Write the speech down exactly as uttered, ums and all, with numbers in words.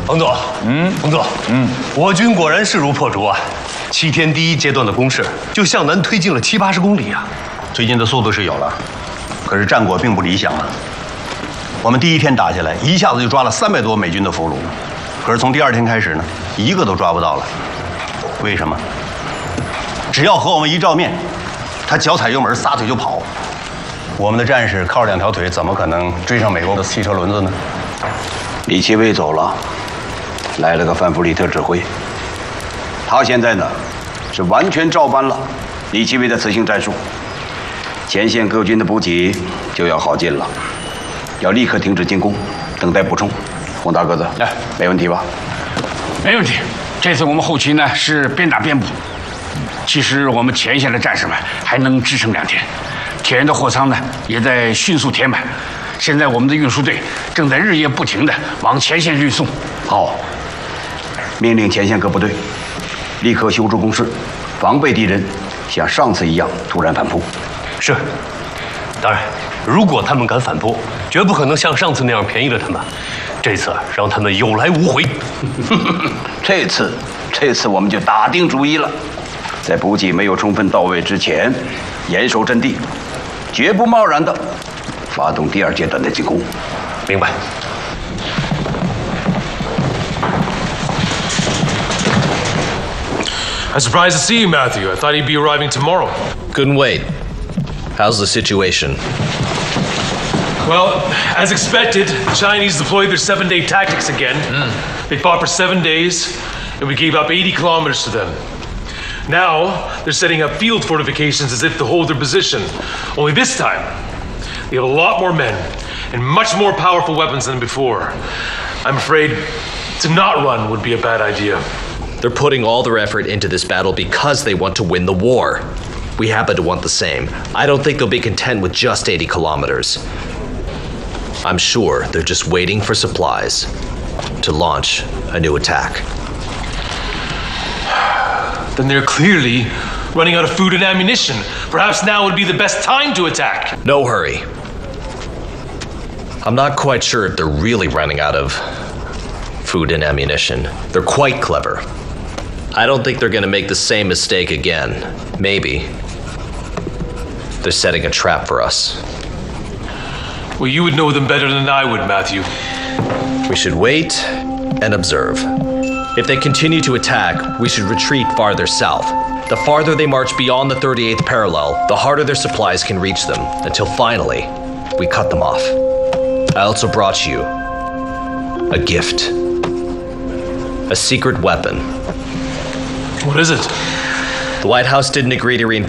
彭总，嗯，彭总，嗯，我军果然势如破竹啊！七天第一阶段的攻势就向南推进了七八十公里啊！ 推进的速度是有了，可是战果并不理想啊。我们第一天打下来，一下子就抓了三百多美军的俘虏，可是从第二天开始呢，一个都抓不到了。为什么？只要和我们一照面，他脚踩油门，撒腿就跑。我们的战士靠着两条腿，怎么可能追上美国的汽车轮子呢？李奇微走了，来了个范弗里特指挥。他现在呢，是完全照搬了李奇微的此行战术。前线各军的补给就要耗尽了，要立刻停止进攻，等待补充。洪大个子，来，没问题吧？ 没问题。这次我们后勤呢是边打边补，其实我们前线的战士们还能支撑两天。铁人的货仓呢也在迅速填满。现在我们的运输队正在日夜不停地往前线运送。 好，命令前线各部队立刻修筑工事，防备敌人像上次一样突然反扑。 是，当然，如果他们敢反扑，绝不可能像上次那样便宜了他们。这次让他们有来无回。 这次，这次我们就打定主意了，在补给没有充分到位之前，严守阵地，绝不贸然的发动第二阶段的进攻。 明白。 I'm surprised to see you, Matthew. I thought he'd be arriving tomorrow. Couldn't wait. How's the situation? Well, as expected, the Chinese deployed their seven-day tactics again. Mm. They fought for seven days, and we gave up eighty kilometers to them. Now, they're setting up field fortifications as if to hold their position. Only this time, they have a lot more men and much more powerful weapons than before. I'm afraid to not run would be a bad idea. They're putting all their effort into this battle because they want to win the war. We happen to want the same. I don't think they'll be content with just eighty kilometers. I'm sure they're just waiting for supplies to launch a new attack. Then they're clearly running out of food and ammunition. Perhaps now would be the best time to attack. No hurry. I'm not quite sure if they're really running out of food and ammunition. They're quite clever. I don't think they're gonna make the same mistake again. Maybe they're setting a trap for us. Well, you would know them better than I would, Matthew. We should wait and observe. If they continue to attack, we should retreat farther south. The farther they march beyond the thirty-eighth parallel, the harder their supplies can reach them, until finally, we cut them off. I also brought you a gift. A secret weapon. What is it? The White House didn't agree to reinforce